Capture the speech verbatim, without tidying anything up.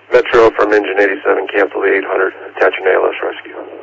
Metro from Engine eighty-seven, cancel the eight hundred, attach an A L S rescue.